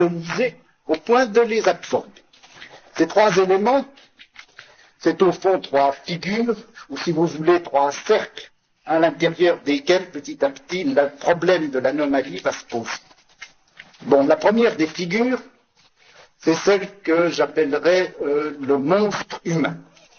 harmoniser au point de les absorber. Ces trois éléments, c'est au fond trois figures, ou si vous voulez, trois cercles, à l'intérieur desquels, petit à petit, le problème de l'anomalie va se poser. Bon, la première des figures, c'est celle que j'appellerais le monstre humain.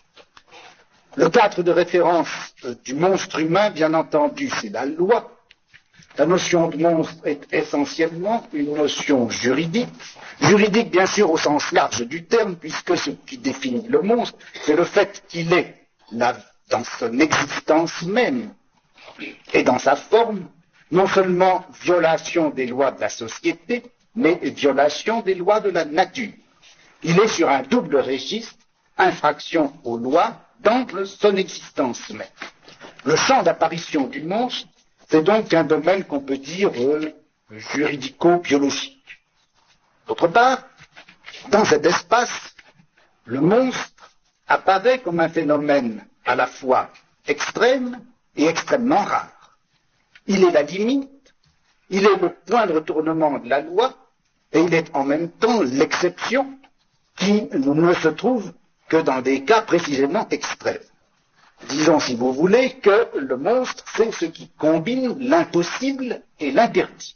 Le cadre de référence du monstre humain, bien entendu, c'est la loi. La notion de monstre est essentiellement une notion juridique. Juridique, bien sûr, au sens large du terme, puisque ce qui définit le monstre, c'est le fait qu'il est, là, dans son existence même et dans sa forme, non seulement violation des lois de la société, mais violation des lois de la nature. Il est sur un double registre, infraction aux lois, dans son existence même. Le champ d'apparition du monstre, c'est donc un domaine qu'on peut dire juridico-biologique. D'autre part, dans cet espace, le monstre apparaît comme un phénomène à la fois extrême et extrêmement rare. Il est la limite, il est le point de retournement de la loi, et il est en même temps l'exception qui ne se trouve que dans des cas précisément extrêmes. Disons, si vous voulez, que le monstre, c'est ce qui combine l'impossible et l'interdit.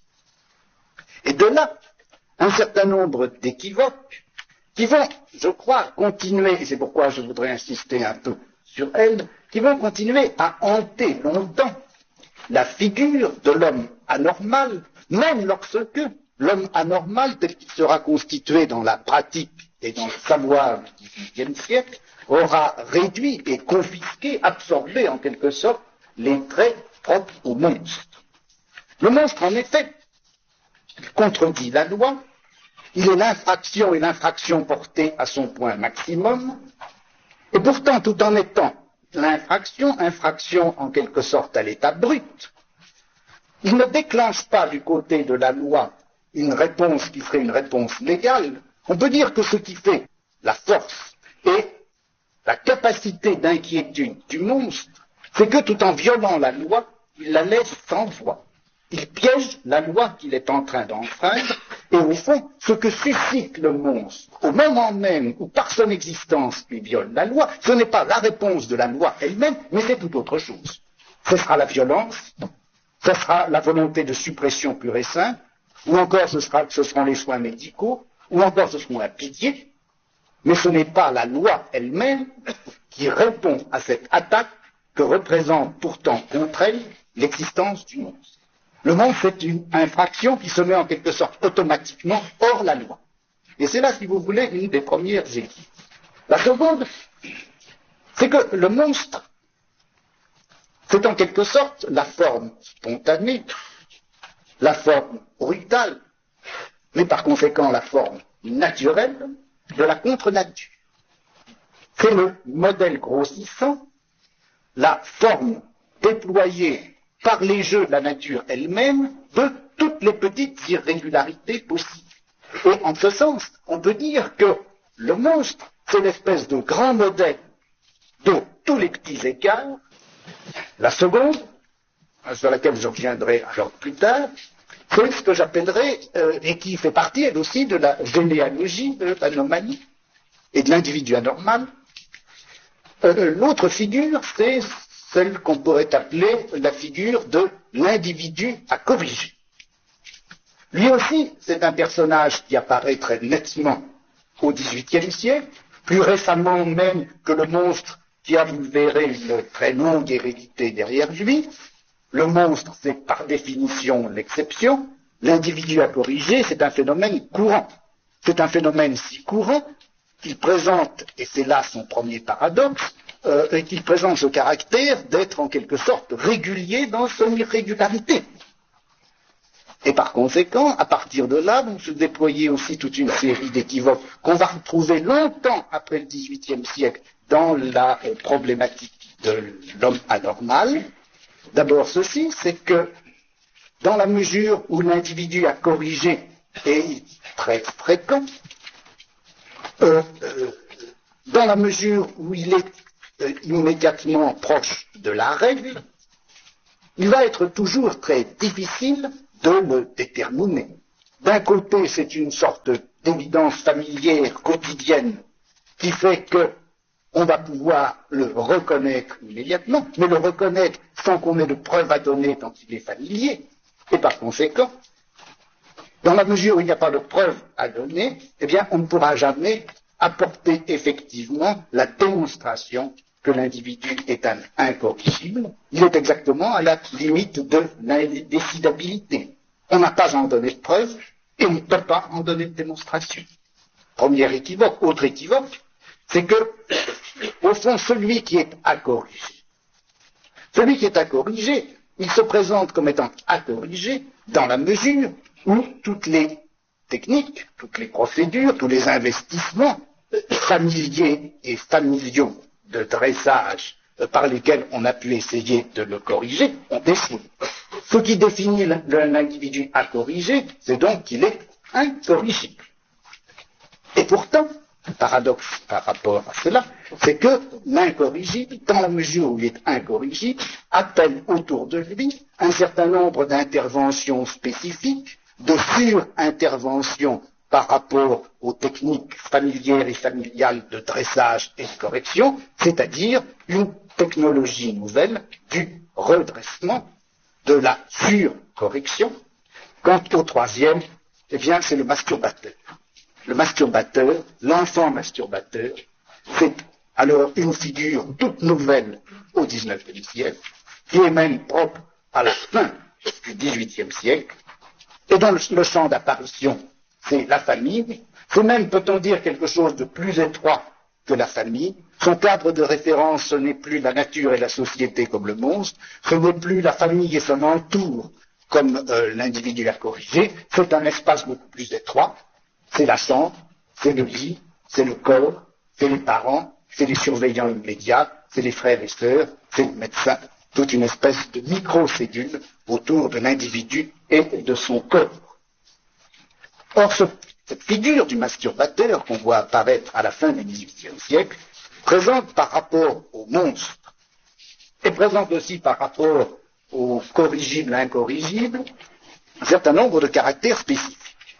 Et de là, un certain nombre d'équivoques qui vont, je crois, continuer, et c'est pourquoi je voudrais insister un peu sur elles, qui vont continuer à hanter longtemps la figure de l'homme anormal, même lorsque l'homme anormal, tel qu'il sera constitué dans la pratique et dans le savoir du XVIIIe siècle, aura réduit et confisqué, absorbé en quelque sorte, les traits propres au monstre. Le monstre, en effet, contredit la loi, il est l'infraction et l'infraction portée à son point maximum, et pourtant, tout en étant l'infraction, infraction en quelque sorte à l'état brut, il ne déclenche pas du côté de la loi une réponse qui serait une réponse légale. On peut dire que ce qui fait la force et la capacité d'inquiétude du monstre, c'est que tout en violant la loi, il la laisse sans voix. Il piège la loi qu'il est en train d'enfreindre, et au fond, ce que suscite le monstre, au moment même où par son existence il viole la loi, ce n'est pas la réponse de la loi elle-même, mais c'est tout autre chose. Ce sera la violence, ce sera la volonté de suppression pure et simple, ou encore ce seront les soins médicaux, ou encore ce seront la pitié, mais ce n'est pas la loi elle-même qui répond à cette attaque que représente pourtant contre elle l'existence du monstre. Le monstre, c'est une infraction qui se met en quelque sorte automatiquement hors la loi. Et c'est là, si vous voulez, une des premières équipes. La seconde, c'est que le monstre, c'est en quelque sorte la forme spontanée, la forme brutale, mais par conséquent la forme naturelle de la contre-nature. C'est le modèle grossissant, la forme déployée par les jeux de la nature elle-même de toutes les petites irrégularités possibles. Et en ce sens, on peut dire que le monstre, c'est l'espèce de grand modèle de tous les petits écarts. La seconde, sur laquelle je reviendrai alors plus tard, c'est ce que j'appellerais, et qui fait partie elle aussi de la généalogie de l'anomalie et de l'individu anormal. L'autre figure, c'est celle qu'on pourrait appeler la figure de l'individu à corriger. Lui aussi, c'est un personnage qui apparaît très nettement au XVIIIe siècle, plus récemment même que le monstre qui a, vous le verrez, une très longue hérédité derrière lui. Le monstre, c'est par définition l'exception. L'individu à corriger, c'est un phénomène courant. C'est un phénomène si courant qu'il présente, et c'est là son premier paradoxe, qu'il présente ce caractère d'être en quelque sorte régulier dans son irrégularité. Et par conséquent, à partir de là, vont se déployer aussi toute une série d'équivoques qu'on va retrouver longtemps après le XVIIIe siècle dans la problématique de l'homme anormal. D'abord ceci, c'est que dans la mesure où l'individu à corriger est très fréquent, dans la mesure où il est immédiatement proche de la règle, il va être toujours très difficile de le déterminer. d'un côté, c'est une sorte d'évidence familière quotidienne qui fait que on va pouvoir le reconnaître immédiatement, mais le reconnaître sans qu'on ait de preuves à donner tant qu'il est familier. Et par conséquent, dans la mesure où il n'y a pas de preuves à donner, eh bien, on ne pourra jamais apporter effectivement la démonstration que l'individu est un incorrigible. Il est exactement à la limite de l'indécidabilité. On n'a pas à en donner de preuves et on ne peut pas en donner de démonstration. Premier équivoque. Autre équivoque, c'est que, au fond, celui qui est à corriger, il se présente comme étant à corriger dans la mesure où toutes les techniques, toutes les procédures, tous les investissements familiers et familiaux de dressage par lesquels on a pu essayer de le corriger ont échoué. Ce qui définit l'individu à corriger, c'est donc qu'il est incorrigible. Et pourtant, le paradoxe par rapport à cela, c'est que l'incorrigible, dans la mesure où il est incorrigible, appelle autour de lui un certain nombre d'interventions spécifiques, de sur-interventions par rapport aux techniques familières et familiales de dressage et de correction, c'est-à-dire une technologie nouvelle du redressement, de la surcorrection. Quant au troisième, eh bien, c'est le masturbateur. Le masturbateur, l'enfant masturbateur, c'est alors une figure toute nouvelle au XIXe siècle, qui est même propre à la fin du XVIIIe siècle, et dont le champ d'apparition, c'est la famille. C'est même, peut-on dire, quelque chose de plus étroit que la famille. Son cadre de référence, ce n'est plus la nature et la société comme le monstre, ce n'est plus la famille et son entour comme l'individu à corriger, c'est un espace beaucoup plus étroit. C'est la chambre, c'est le lit, c'est le corps, c'est les parents, c'est les surveillants immédiats, c'est les frères et sœurs, c'est le médecin, toute une espèce de micro-cellule autour de l'individu et de son corps. Or, cette figure du masturbateur qu'on voit apparaître à la fin du XVIIIe siècle présente par rapport au monstre et présente aussi par rapport au corrigible-incorrigible un certain nombre de caractères spécifiques.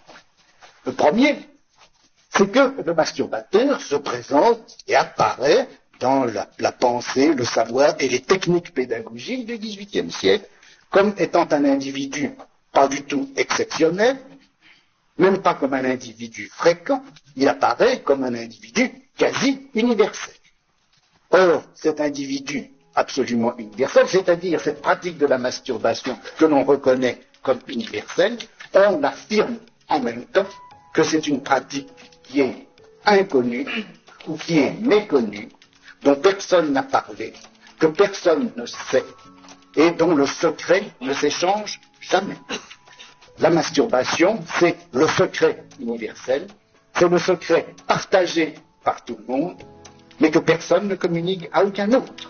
Le premier, c'est que le masturbateur se présente et apparaît dans la pensée, le savoir et les techniques pédagogiques du XVIIIe siècle comme étant un individu pas du tout exceptionnel, même pas comme un individu fréquent, il apparaît comme un individu quasi universel. Or, cet individu absolument universel, c'est-à-dire cette pratique de la masturbation que l'on reconnaît comme universelle, on affirme en même temps que c'est une pratique qui est inconnue ou qui est méconnue, dont personne n'a parlé, que personne ne sait et dont le secret ne s'échange jamais. La masturbation, c'est le secret universel, c'est le secret partagé par tout le monde, mais que personne ne communique à aucun autre.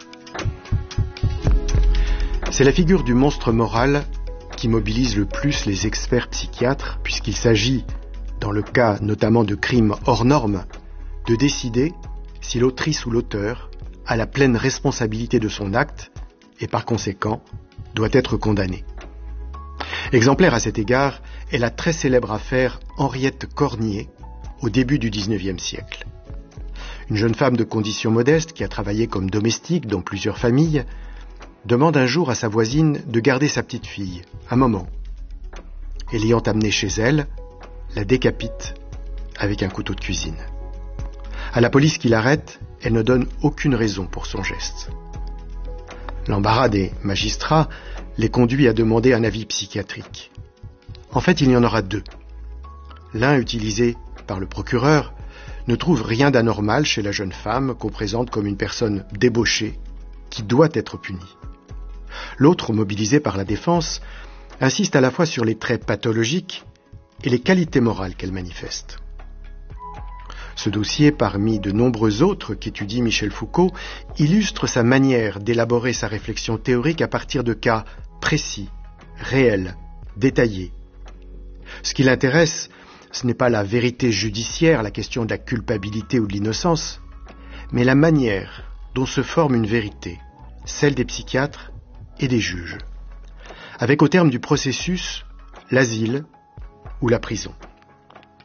C'est la figure du monstre moral qui mobilise le plus les experts psychiatres, puisqu'il s'agit, dans le cas notamment de crimes hors normes, de décider si l'autrice ou l'auteur a la pleine responsabilité de son acte et par conséquent doit être condamné. Exemplaire à cet égard est la très célèbre affaire Henriette Cornier au début du XIXe siècle. Une jeune femme de condition modeste qui a travaillé comme domestique dans plusieurs familles demande un jour à sa voisine de garder sa petite fille, un moment. Et l'ayant amenée chez elle, la décapite avec un couteau de cuisine. À la police qui l'arrête, elle ne donne aucune raison pour son geste. L'embarras des magistrats les conduit à demander un avis psychiatrique. En fait, il y en aura deux. L'un, utilisé par le procureur, ne trouve rien d'anormal chez la jeune femme qu'on présente comme une personne débauchée qui doit être punie. L'autre, mobilisé par la défense, insiste à la fois sur les traits pathologiques et les qualités morales qu'elle manifeste. Ce dossier, parmi de nombreux autres qu'étudie Michel Foucault, illustre sa manière d'élaborer sa réflexion théorique à partir de cas précis, réels, détaillés. Ce qui l'intéresse, ce n'est pas la vérité judiciaire, la question de la culpabilité ou de l'innocence, mais la manière dont se forme une vérité, celle des psychiatres et des juges. Avec au terme du processus, l'asile, ou la prison.